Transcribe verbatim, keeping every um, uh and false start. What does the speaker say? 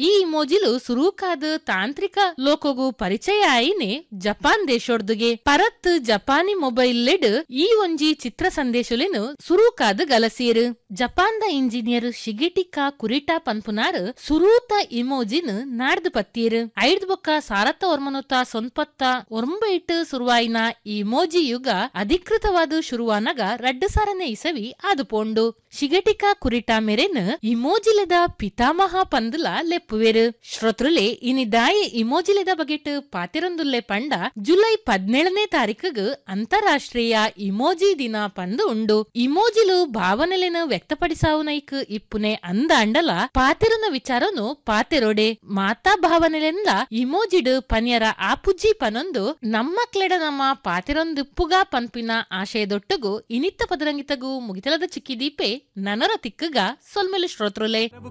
ಈ ಇಮೋಜಿಲು ಸುರೂಕಾದ ತಾಂತ್ರಿಕ ಲೋಕೋಗು ಪರಿಚಯ ಆಯಿನೆ ಜಪಾನ್ ದೇಶೊಡ್ದುಗೆ ಪರತ್ ಜಪಾನಿ ಮೊಬೈಲ್ ಲೆಡ್ ಈ ಒಂಜಿ ಚಿತ್ರ ಸಂದೇಶುಲೆನು ಸುರೂಕಾದ ಗಲಸೀರ್. ಜಪಾನ್ದ ಇಂಜಿನಿಯರ್ ಶಿಗೆಟಿಕಾ ಕುರಿಟಾ ಪನ್ಪುನಾರ್ ಸುರೂತ ಇಮೋಜಿನ್ ನಾಡ್ದು ಪತ್ತೀರ್. ಐಡ್ ಬೊಕ್ಕ ಸಾರತ್ತ ಒರ್ಮನುತ್ತ ಸೊನ್ಪತ್ತ ಒರ್ಂಬೈಟ್ ಸುರುವಾಯಿನ ಈ ಇಮೋಜಿ ಯುಗ ಅಧಿಕೃತವಾದ ಶುರುವಾನಗ ರಡ್ಡು ಸಾರನೆ ಇಸವಿ ಆದು ಪೋಂಡು. ಶಿಗೆಟಿಕಾ ಕುರಿಟಾ ಮೆರೆನ್ ಇಮೋಜಿಲೆದ ಪಿತಾಮಹ ಪಂದುಲ ಲೆಪ್ಪುವೆರ್. ಶ್ರೋತೃಲೆ ಇನಿದಾಯಿ ಇಮೋಜಿಲೆದ ಬಗೆಟ್ ಪಾತಿರೊಂದುಲ್ಲೆ ಪಂಡ ಜುಲೈ ಪದ್ನೇಳನೇ ತಾರೀಕಗ್ ಅಂತಾರಾಷ್ಟ್ರೀಯ ಇಮೋಜಿ ದಿನ ಪಂದು ಉಂಡು. ಇಮೋಜಿಲು ಭಾವನೆಲೆನ ವ್ಯಕ್ತಪಡಿಸಾವುನೈಕ್ ಇಪ್ಪುನೆ ಅಂದಾಂಡಲ ಪಾತೆರುನ ವಿಚಾರನು ಪಾತೆರೊಡೆ ಮಾತಾ ಭಾವನೆಲೆಂದ ಇಮೋಜಿಡ್ ಪನ್ಯರ ಆಪುಜ್ಜಿ ಪನೊಂದು ನಮ್ಮಕ್ಲೆಡ ನಮ್ಮ ಪಾತೆರೊಂದಿಪ್ಪುಗಾ ಪನ್ಪಿನ ಆಶಯದೊಟ್ಟುಗು ಇನಿತ್ತ ಪದರಂಗಿತಗೂ ಮುಗಿತಲದ ಚಿಕ್ಕಿದೀಪೆ ನನರ ತಿಕ್ಕಗ ಸೊಲ್ಮೆಲು ಶ್ರೋತೃಲೆ.